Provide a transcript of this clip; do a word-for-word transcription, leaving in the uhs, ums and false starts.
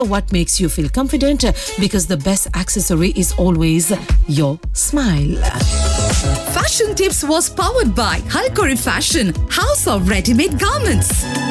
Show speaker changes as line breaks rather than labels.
what makes you feel confident, because the best accessory is always your smile.
Fashion Tips was powered by Halkori Fashion, House of Ready-Made Garments.